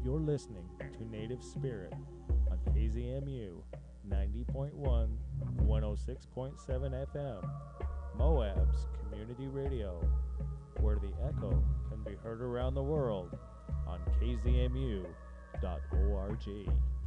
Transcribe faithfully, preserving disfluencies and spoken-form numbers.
You're listening to Native Spirit on K Z M U ninety point one, one oh six point seven F M, Moab's community radio, where the echo can be heard around the world on K Z M U dot org.